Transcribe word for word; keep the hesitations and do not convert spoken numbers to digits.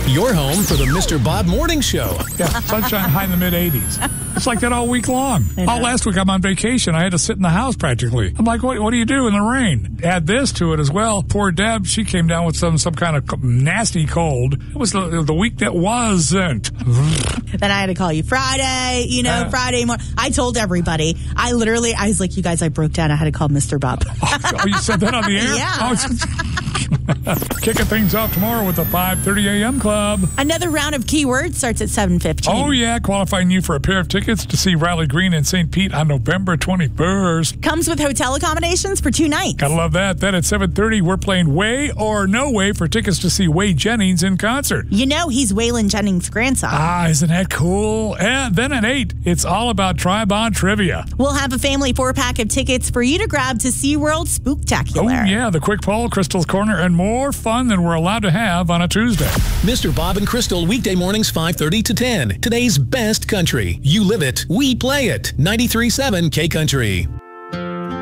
Your home for the Mister Bob Morning Show. Yeah, sunshine high in the mid eighties. It's like that all week long. All last week I'm on vacation. I had to sit in the house practically. I'm like, what, what do you do in the rain? Add this to it as well. Poor Deb, she came down with some some kind of nasty cold. It was the, the week that wasn't. Then I had to call you Friday, you know, uh, Friday morning. I told everybody. I literally, I was like, you guys, I broke down. I had to call Mister Bob. Oh, you said that on the air? Yeah. Oh, kicking things off tomorrow with the five thirty a.m. Club. Another round of keywords starts at seven fifteen. Oh, yeah. Qualifying you for a pair of tickets to see Riley Green in Saint Pete on November twenty-first. Comes with hotel accommodations for two nights. Gotta love that. Then at seven thirty, we're playing Way or No Way for tickets to see Way Jennings in concert. You know he's Waylon Jennings' grandson. Ah, isn't that cool? And then at eight, it's all about Tribon Trivia. We'll have a family four-pack of tickets for you to grab to SeaWorld Spooktacular. Oh, yeah. The quick poll, Crystal's Corner, and more fun than we're allowed to have on a Tuesday. Mister Bob and Crystal, weekday mornings five thirty to ten. Today's best country. You live it. We play it. ninety-three point seven K Country.